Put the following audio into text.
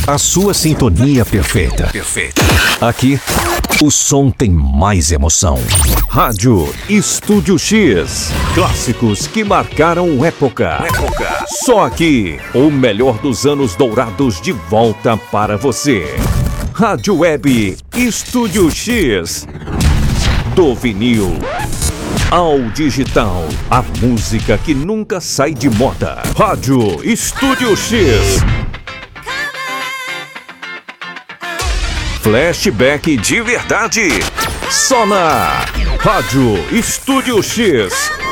A sua sintonia perfeita. Aqui, o som tem mais emoção. Rádio Estúdio X. Clássicos que marcaram época. Só aqui, o melhor dos anos dourados de volta para você. Rádio Web Estúdio X. Do vinil ao digital, a música que nunca sai de moda. Rádio Estúdio X. Flashback de verdade. Só na Rádio Estúdio X.